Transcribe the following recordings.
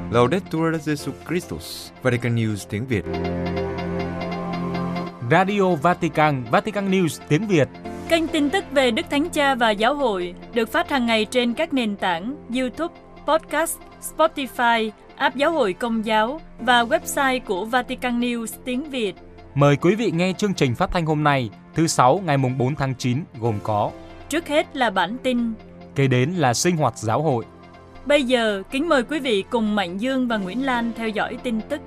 Laudetur Jesus Christus, Vatican News tiếng Việt. Radio Vatican, Vatican News tiếng Việt. Kênh tin tức về Đức Thánh Cha và Giáo hội được phát hàng ngày trên các nền tảng YouTube, Podcast, Spotify, app Giáo hội Công giáo và website của Vatican News tiếng Việt. Mời quý vị nghe chương trình phát thanh hôm nay, thứ Sáu ngày 4 tháng 9 gồm có: trước hết là bản tin, kế đến là sinh hoạt giáo hội. Bây giờ, kính mời quý vị cùng Mạnh Dương và Nguyễn Lan theo dõi tin tức.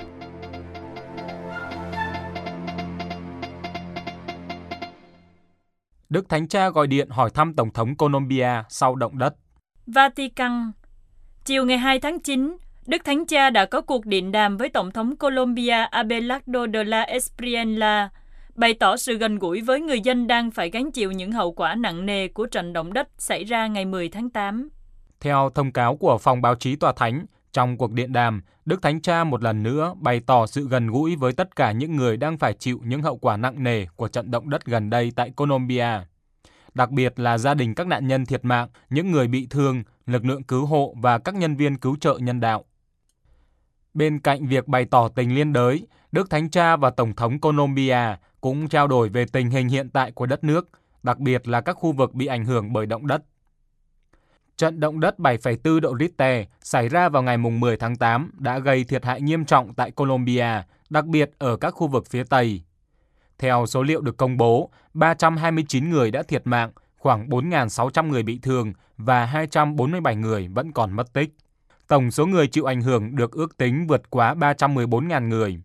Đức Thánh Cha gọi điện hỏi thăm Tổng thống Colombia sau động đất. Vatican. Chiều ngày 2 tháng 9, Đức Thánh Cha đã có cuộc điện đàm với Tổng thống Colombia Abelardo de la Espriella, bày tỏ sự gần gũi với người dân đang phải gánh chịu những hậu quả nặng nề của trận động đất xảy ra ngày 10 tháng 8. Theo thông cáo của Phòng Báo chí Tòa Thánh, trong cuộc điện đàm, Đức Thánh Cha một lần nữa bày tỏ sự gần gũi với tất cả những người đang phải chịu những hậu quả nặng nề của trận động đất gần đây tại Colombia. Đặc biệt là gia đình các nạn nhân thiệt mạng, những người bị thương, lực lượng cứu hộ và các nhân viên cứu trợ nhân đạo. Bên cạnh việc bày tỏ tình liên đới, Đức Thánh Cha và Tổng thống Colombia cũng trao đổi về tình hình hiện tại của đất nước, đặc biệt là các khu vực bị ảnh hưởng bởi động đất. Trận động đất 7,4 độ Richter xảy ra vào ngày 10 tháng 8 đã gây thiệt hại nghiêm trọng tại Colombia, đặc biệt ở các khu vực phía Tây. Theo số liệu được công bố, 329 người đã thiệt mạng, khoảng 4.600 người bị thương và 247 người vẫn còn mất tích. Tổng số người chịu ảnh hưởng được ước tính vượt quá 314.000 người.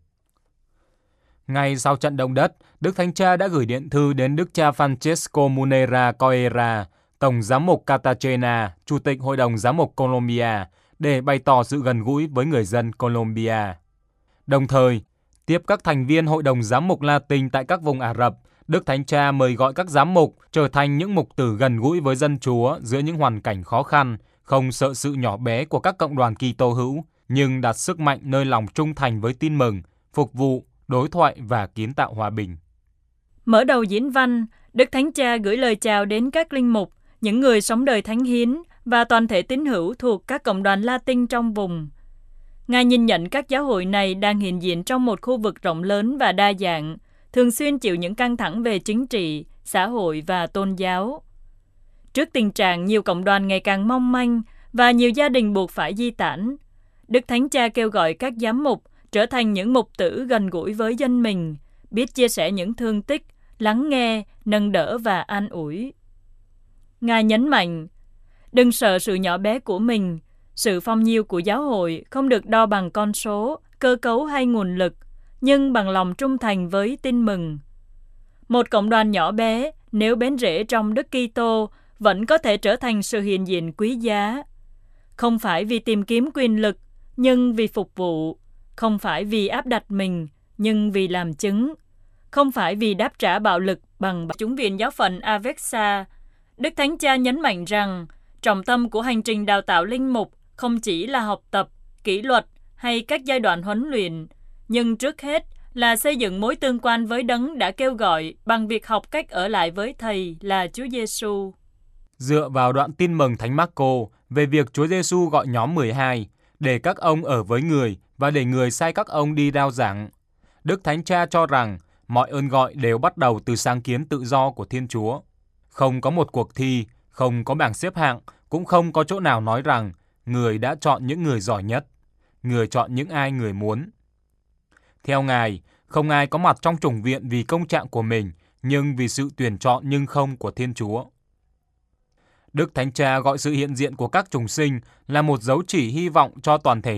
Ngay sau trận động đất, Đức Thánh Cha đã gửi điện thư đến Đức cha Francesco Munera Coera, Tổng giám mục Cartagena, Chủ tịch Hội đồng Giám mục Colombia, để bày tỏ sự gần gũi với người dân Colombia. Đồng thời, tiếp các thành viên Hội đồng Giám mục Latin tại các vùng Ả Rập, Đức Thánh Cha mời gọi các giám mục trở thành những mục tử gần gũi với dân Chúa giữa những hoàn cảnh khó khăn, không sợ sự nhỏ bé của các cộng đoàn Kitô hữu, nhưng đặt sức mạnh nơi lòng trung thành với tin mừng, phục vụ, đối thoại và kiến tạo hòa bình. Mở đầu diễn văn, Đức Thánh Cha gửi lời chào đến các linh mục, những người sống đời thánh hiến và toàn thể tín hữu thuộc các cộng đoàn Latin trong vùng. Ngài nhìn nhận các giáo hội này đang hiện diện trong một khu vực rộng lớn và đa dạng, thường xuyên chịu những căng thẳng về chính trị, xã hội và tôn giáo. Trước tình trạng nhiều cộng đoàn ngày càng mong manh và nhiều gia đình buộc phải di tản, Đức Thánh Cha kêu gọi các giám mục trở thành những mục tử gần gũi với dân mình, biết chia sẻ những thương tích, lắng nghe, nâng đỡ và an ủi. Ngài nhấn mạnh, đừng sợ sự nhỏ bé của mình, sự phong nhiêu của giáo hội không được đo bằng con số, cơ cấu hay nguồn lực, nhưng bằng lòng trung thành với tin mừng. Một cộng đoàn nhỏ bé, nếu bén rễ trong Đức Kitô, vẫn có thể trở thành sự hiện diện quý giá. Không phải vì tìm kiếm quyền lực, nhưng vì phục vụ. Không phải vì áp đặt mình, nhưng vì làm chứng. Không phải vì đáp trả bạo lực bằng chủng viện giáo phận Avexa. Đức Thánh Cha nhấn mạnh rằng, trọng tâm của hành trình đào tạo linh mục không chỉ là học tập, kỷ luật hay các giai đoạn huấn luyện, nhưng trước hết là xây dựng mối tương quan với Đấng đã kêu gọi bằng việc học cách ở lại với Thầy là Chúa Giêsu. Dựa vào đoạn tin mừng Thánh Marco về việc Chúa Giêsu gọi nhóm 12 để các ông ở với người và để người sai các ông đi rao giảng, Đức Thánh Cha cho rằng mọi ơn gọi đều bắt đầu từ sáng kiến tự do của Thiên Chúa. Không có một cuộc thi, không có bảng xếp hạng, cũng không có chỗ nào nói rằng người đã chọn những người giỏi nhất, người chọn những ai người muốn. Theo Ngài, không ai có mặt trong chủng viện vì công trạng của mình, nhưng vì sự tuyển chọn nhưng không của Thiên Chúa. Đức Thánh Cha gọi sự hiện diện của các chủng sinh là một dấu chỉ hy vọng cho toàn thể